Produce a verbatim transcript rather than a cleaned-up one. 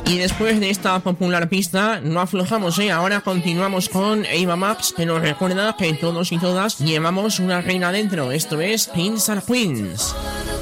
Y después de esta popular pista, no aflojamos, ¿eh? Ahora continuamos con Ava Max, que nos recuerda que todos y todas llevamos una reina dentro. Esto es Prince and Queens.